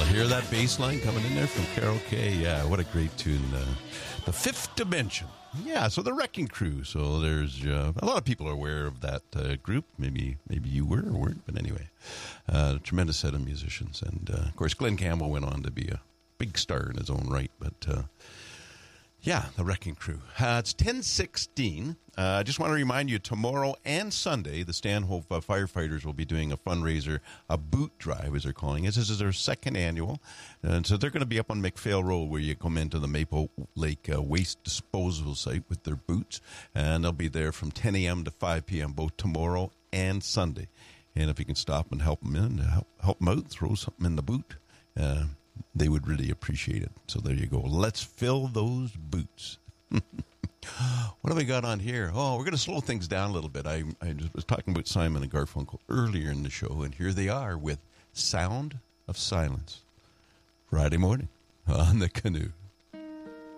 Hear that bass line coming in there from Carol Kay? Yeah, what a great tune. The Fifth Dimension. Yeah, so the Wrecking Crew. So there's a lot of people are aware of that group. Maybe you were or weren't, but anyway, a tremendous set of musicians. And, of course, Glenn Campbell went on to be a big star in his own right. But, yeah, the Wrecking Crew. It's 10:16. I just want to remind you, tomorrow and Sunday, the Stanhope firefighters will be doing a fundraiser, a boot drive, as they're calling it. This is their second annual. And so they're going to be up on McPhail Road, where you come into the Maple Lake waste disposal site with their boots. And they'll be there from 10 a.m. to 5 p.m., both tomorrow and Sunday. And if you can stop and help them help them out, throw something in the boot, they would really appreciate it. So there you go. Let's fill those boots. What have we got on here? Oh, we're going to slow things down a little bit. I just was talking about Simon and Garfunkel earlier in the show, and here they are with Sound of Silence. Friday morning on the Canoe.